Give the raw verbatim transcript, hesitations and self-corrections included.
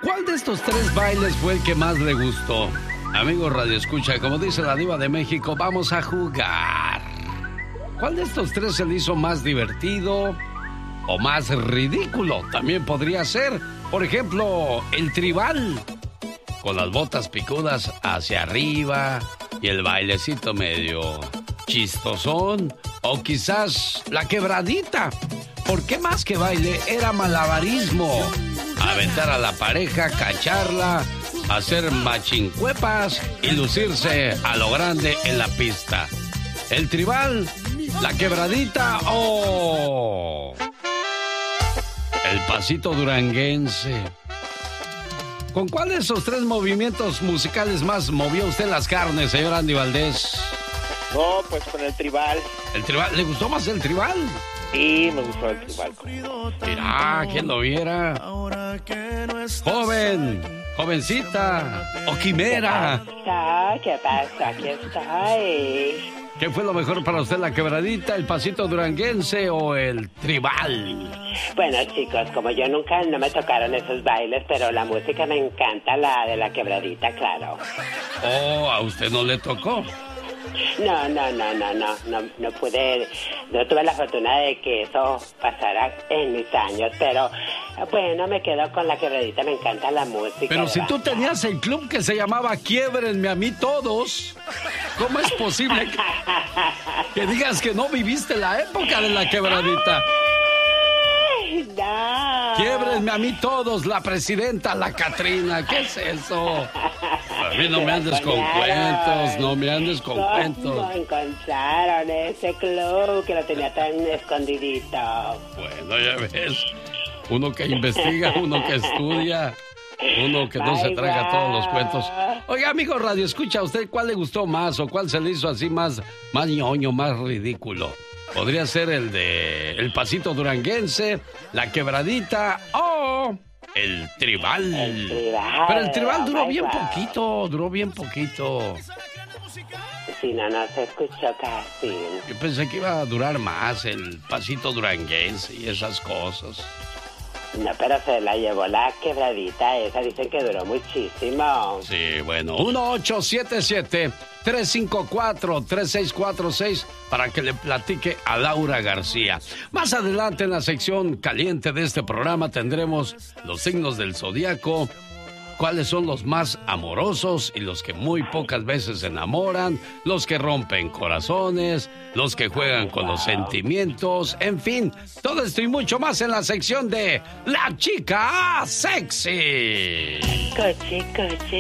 ¿Cuál de estos tres bailes fue el que más le gustó? Amigo Radio Escucha, como dice la Diva de México, vamos a jugar. ¿Cuál de estos tres se le hizo más divertido o más ridículo? También podría ser, por ejemplo, el tribal, con las botas picudas hacia arriba y el bailecito medio chistosón, o quizás la quebradita. ¿Por qué más que baile era malabarismo? Aventar a la pareja, cacharla, hacer machincuepas y lucirse a lo grande en la pista. El tribal, la quebradita o el pasito duranguense. ¿Con cuál de esos tres movimientos musicales más movió usted las carnes, señor Andy Valdés? No, pues con el tribal. ¿El tribal? ¿Le gustó más el tribal? Sí, me gustó el tribal. Mirá, ¿quién lo viera? Joven, jovencita o quimera. ¿Qué pasa? ¿Qué pasa? Aquí estoy. ¿Qué fue lo mejor para usted, la quebradita, el pasito duranguense o el tribal? Bueno, chicos, como yo nunca, no me tocaron esos bailes, pero la música me encanta, la de la quebradita, claro. Oh, ¿a usted no le tocó? No, no, no, no, no, no, no pude, no tuve la fortuna de que eso pasara en mis años, pero bueno, me quedo con la quebradita, me encanta la música. Pero si tú tenías el club que se llamaba Quiébrenme a mí todos, ¿cómo es posible que, que digas que no viviste la época de la quebradita? Ay, no. Quiébrenme a mí todos, la presidenta, la Catrina, ¿qué es eso? A mí no me andes con cuentos, no me andes con ¿Cómo cuentos. encontraron ese club que lo tenía tan escondidito? Bueno, ya ves, uno que investiga, uno que estudia, uno que no se traga todos los cuentos. Oiga, amigo Radio Escucha, ¿a usted cuál le gustó más o cuál se le hizo así más, más ñoño, más ridículo? Podría ser el de el pasito duranguense, la quebradita o el tribal. El tribal. Pero el tribal duró Oh, bien wow. poquito, duró bien poquito. Sí, no, no se escuchó casi. Yo pensé que iba a durar más el pasito duranguense y esas cosas. No, pero se la llevó la quebradita esa, dicen que duró muchísimo. Sí, bueno, uno ocho siete siete, tres cinco cuatro, tres seis cuatro seis para que le platique a Laura García. Más adelante en la sección caliente de este programa tendremos los signos del zodiaco, cuáles son los más amorosos y los que muy pocas veces se enamoran, los que rompen corazones, los que juegan con los sentimientos, en fin, todo esto y mucho más en la sección de La Chica Sexy. Coche, coche,